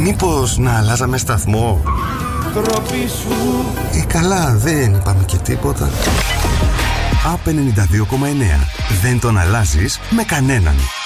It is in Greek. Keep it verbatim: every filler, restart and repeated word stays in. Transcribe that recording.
Μήπως να αλλάζαμε σταθμό? Τροπή σου. Ε, καλά, δεν είπαμε και τίποτα. Απ' ενενήντα δύο κόμμα εννέα. Δεν τον αλλάζεις με κανέναν.